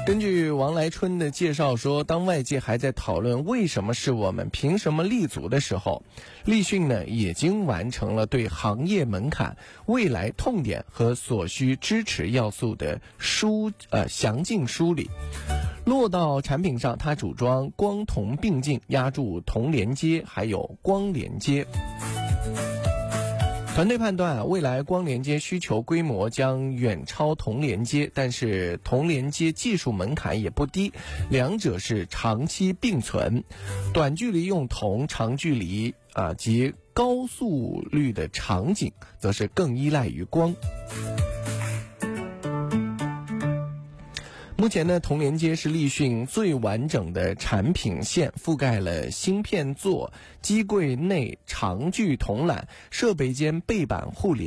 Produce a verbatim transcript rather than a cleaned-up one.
根据王来春的介绍说，当外界还在讨论为什么是我们，凭什么立足的时候，立讯呢已经完成了对行业门槛、未来痛点和所需支持要素的梳呃详尽梳理。落到产品上，它主张光铜并进，压住铜连接还有光连接。团队判断啊，未来光连接需求规模将远超铜连接，但是铜连接技术门槛也不低，两者是长期并存。短距离用铜，长距离啊及高速率的场景，则是更依赖于光。目前呢，铜连接是立讯最完整的产品线，覆盖了芯片座、机柜内长距铜缆、设备间背板互联。